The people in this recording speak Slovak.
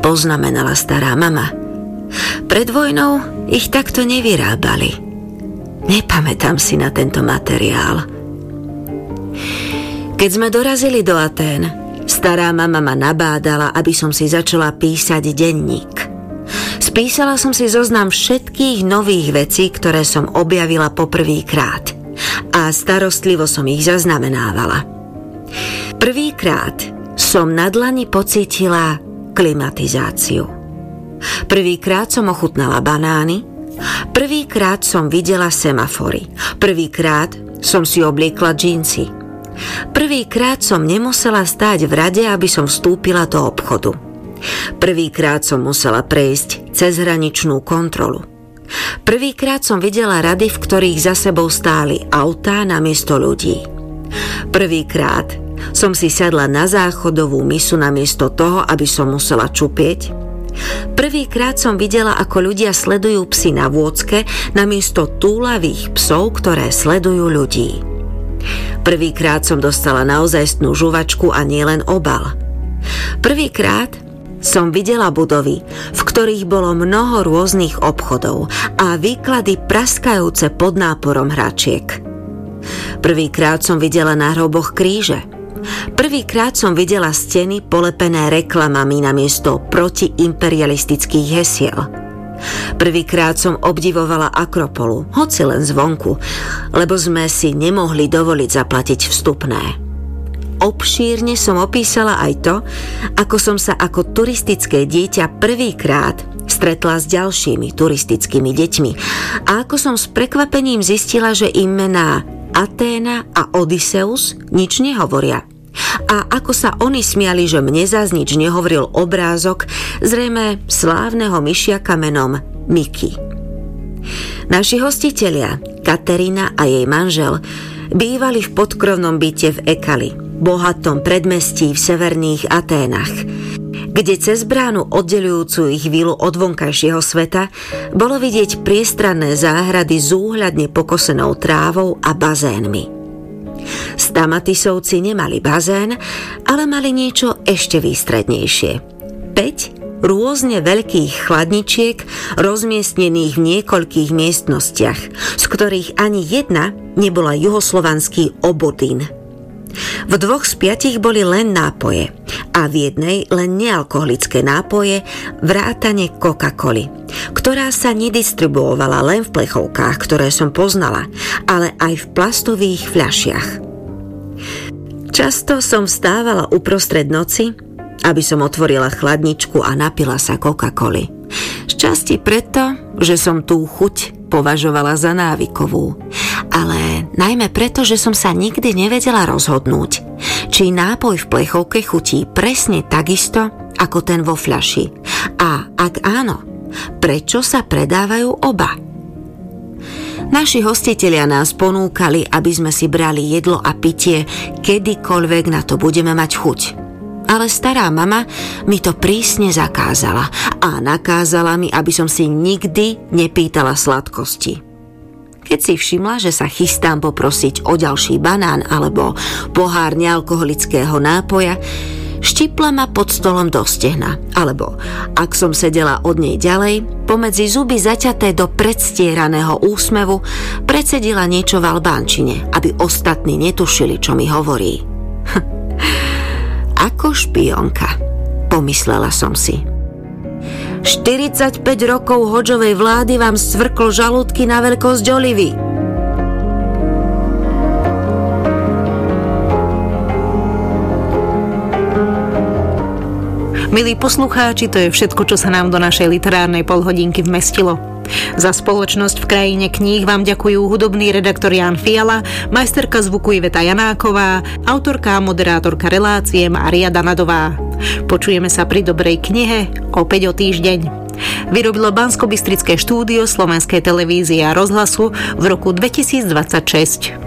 poznamenala stará mama. Pred vojnou ich takto nevyrábali. Nepamätám si na tento materiál. Keď sme dorazili do Atén, stará mama ma nabádala, aby som si začala písať denník. Spísala som si zoznam všetkých nových vecí, ktoré som objavila poprvýkrát a starostlivo som ich zaznamenávala. Prvýkrát som na dlani pocítila klimatizáciu. Prvýkrát som ochutnala banány, prvýkrát som videla semafory, prvýkrát som si obliekla džínsy, prvýkrát som nemusela stáť v rade, aby som vstúpila do obchodu. Prvýkrát som musela prejsť cezhraničnú kontrolu. Prvýkrát som videla rady, v ktorých za sebou stáli autá namiesto ľudí. Prvýkrát som si sadla na záchodovú misu namiesto toho, aby som musela čupieť. Prvýkrát som videla, ako ľudia sledujú psy na vôcke namiesto túlavých psov, ktoré sledujú ľudí. Prvýkrát som dostala naozajstnú žuvačku a nielen obal. Prvýkrát som videla budovy, v ktorých bolo mnoho rôznych obchodov a výklady praskajúce pod náporom hračiek. Prvýkrát som videla na hroboch kríže. Prvýkrát som videla steny polepené reklamami namiesto protiimperialistických hesiel. Prvýkrát som obdivovala Akropolu, hoci len zvonku, lebo sme si nemohli dovoliť zaplatiť vstupné. Obšírne som opísala aj to, ako som sa ako turistické dieťa prvýkrát stretla s ďalšími turistickými deťmi a ako som s prekvapením zistila, že im mená Aténa a Odysseus nič nehovoria. A ako sa oni smiali, že mne zás nič nehovoril obrázok zrejme slávneho myšiaka menom Mickey. Naši hostitelia, Katerína a jej manžel, bývali v podkrovnom byte v Ekali, bohatom predmestí v severných Aténach, kde cez bránu oddeľujúcu ich vilu od vonkajšieho sveta bolo vidieť priestranné záhrady s úhľadne pokosenou trávou a bazénmi. Stamatisovci nemali bazén, ale mali niečo ešte výstrednejšie. 5 rôzne veľkých chladničiek rozmiestnených v niekoľkých miestnostiach, z ktorých ani jedna nebola juhoslovanský obodín. V 2 z 5 boli len nápoje a v jednej len nealkoholické nápoje vrátane Coca-Coly, ktorá sa nedistribuovala len v plechovkách, ktoré som poznala, ale aj v plastových fľašiach. Často som vstávala uprostred noci, aby som otvorila chladničku a napila sa Coca-Coly. Šťastie preto, že som tú chuť považovala za návykovú, ale najmä preto, že som sa nikdy nevedela rozhodnúť, či nápoj v plechovke chutí presne takisto ako ten vo fľaši. A ak áno, prečo sa predávajú oba? Naši hostitelia nás ponúkali, aby sme si brali jedlo a pitie, kedykoľvek na to budeme mať chuť. Ale stará mama mi to prísne zakázala a nakázala mi, aby som si nikdy nepýtala sladkosti. Keď si všimla, že sa chystám poprosiť o ďalší banán alebo pohár nealkoholického nápoja, štipla ma pod stolom do stehna, alebo ak som sedela od nej ďalej, pomedzi zuby zaťaté do predstieraného úsmevu, predsedila niečo v albánčine, aby ostatní netušili, čo mi hovorí. Ako špionka, pomyslela som si. 45 rokov Hodžovej vlády vám scvrklo žalúdky na veľkosť olivy. Milí poslucháči, to je všetko, čo sa nám do našej literárnej polhodinky vmestilo. Za spoločnosť v krajine kníh vám ďakujú hudobný redaktor Ján Fiala, majsterka zvuku Iveta Janáková, autorka a moderátorka relácie Mária Danadová. Počujeme sa pri dobrej knihe opäť o týždeň. Vyrobilo Banskobystrické štúdio Slovenskej televízie a rozhlasu v roku 2026.